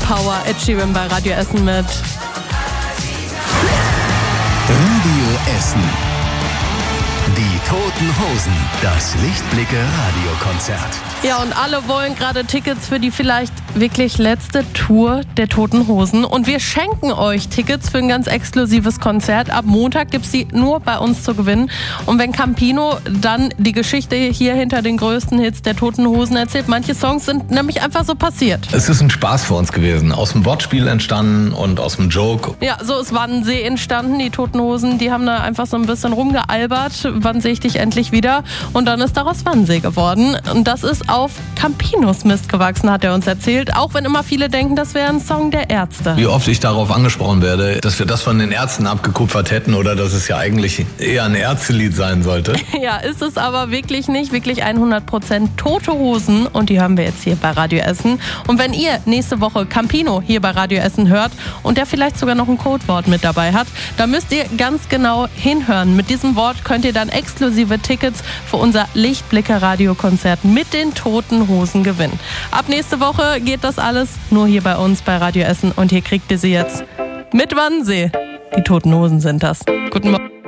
Power. Ed Sheeran bei Radio Essen mit Radio Essen. Die Toten Hosen. Das Lichtblicke-Radiokonzert. Ja, und alle wollen gerade Tickets für die vielleicht wirklich letzte Tour der Toten Hosen. Und wir schenken euch Tickets für ein ganz exklusives Konzert. Ab Montag gibt es die nur bei uns zu gewinnen. Und wenn Campino dann die Geschichte hier hinter den größten Hits der Toten Hosen erzählt, manche Songs sind nämlich einfach so passiert. Es ist ein Spaß für uns gewesen. Aus dem Wortspiel entstanden und aus dem Joke. Ja, so ist Wannsee entstanden. Die Toten Hosen, die haben da einfach so ein bisschen rumgealbert. Wann sehe ich dich endlich wieder? Und dann ist daraus Wannsee geworden. Und das ist auf Campinos Mist gewachsen, hat er uns erzählt. Auch wenn immer viele denken, das wäre ein Song der Ärzte. Wie oft ich darauf angesprochen werde, dass wir das von den Ärzten abgekupfert hätten oder dass es ja eigentlich eher ein Ärztelied sein sollte. Ja, ist es aber wirklich nicht. Wirklich 100% Tote Hosen. Und die hören wir jetzt hier bei Radio Essen. Und wenn ihr nächste Woche Campino hier bei Radio Essen hört und der vielleicht sogar noch ein Codewort mit dabei hat, dann müsst ihr ganz genau hinhören. Mit diesem Wort könnt ihr dann exklusive Tickets für unser Lichtblicke-Radiokonzert mit den Toten Hosen gewinnen. Ab nächste Woche geht das alles nur hier bei uns bei Radio Essen und hier kriegt ihr sie jetzt mit Wannsee. Die Toten Hosen sind das. Guten Morgen.